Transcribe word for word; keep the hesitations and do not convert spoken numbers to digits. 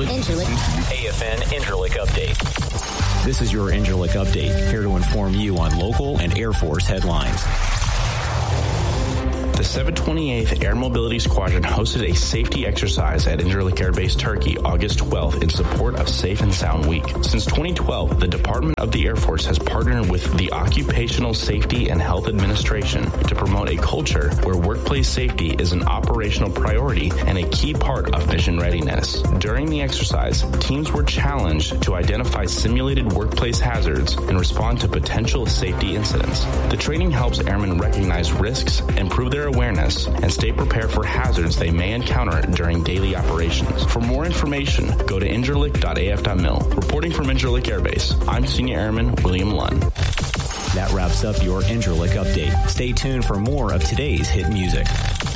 Incirlik. A F N Incirlik Update. This is your Incirlik Update, here to inform you on local and Air Force headlines. The seven twenty-eighth Air Mobility Squadron hosted a safety exercise at Incirlik Air Base, Turkey, August twelfth in support of Safe and Sound Week. Since twenty twelve, the Department of the Air Force has partnered with the Occupational Safety and Health Administration to promote a culture where workplace safety is an operational priority and a key part of mission readiness. During the exercise, teams were challenged to identify simulated workplace hazards and respond to potential safety incidents. The training helps airmen recognize risks, improve their awareness, and stay prepared for hazards they may encounter during daily operations. For more information, go to incirlik dot a f dot mil. Reporting from Incirlik Air Base, I'm Senior Airman William Lunn. That wraps up your Incirlik Update. Stay tuned for more of today's hit music.